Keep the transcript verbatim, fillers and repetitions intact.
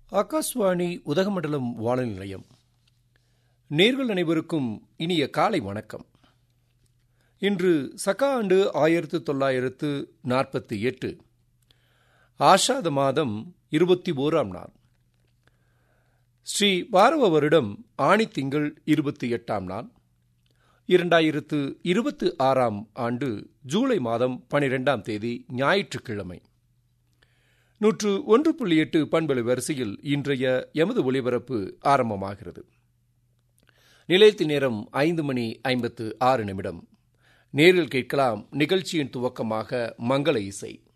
ஆகாஷ்வாணி உதகமண்டலம் வானொலி நிலையம். நேர்கள் அனைவருக்கும் இனிய காலை வணக்கம். இன்று சகா ஆண்டு ஆயிரத்து தொள்ளாயிரத்து நாற்பத்தி எட்டு ஆஷாத மாதம் இருபத்தி ஓராம் நாள். ஸ்ரீ பாரவ வருடம் ஆணி திங்கள் இருபத்தி எட்டாம் நாள். இரண்டாயிரத்து இருபத்தி ஆறாம் ஆண்டு ஜூலை மாதம் பனிரெண்டாம் தேதி ஞாயிற்றுக்கிழமை. நூற்று ஒன்று புள்ளி எட்டு பண்பலை வரிசையில் இன்றைய எமது ஒலிபரப்பு ஆரம்பமாகிறது. நிலையத்தின் நேரம் ஐந்து மணி ஐம்பத்து ஆறு நிமிடம். நேரில் கேட்கலாம் நிகழ்ச்சியின் துவக்கமாக மங்கள இசை.